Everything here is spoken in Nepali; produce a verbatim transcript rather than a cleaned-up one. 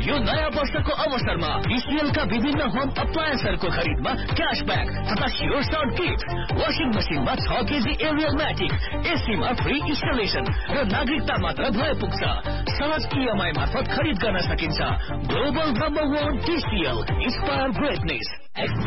यो नयाँ वर्षको अवसरमा टीसीएल का विभिन्न होम अप्लायन्सहरूको खरिदमा क्याशब्याक तथा स्योर सर्ट गिफ्ट, वाशिङ मसिनमा छ केजी एरियल म्याटिक, एसीमा फ्री इन्स्टलेसन र नागरिकता मात्र भए पुग्छ। सहज ईएमआई मार्फत खरिद गर्न सकिन्छ। Global number one TCL, inspire greatness.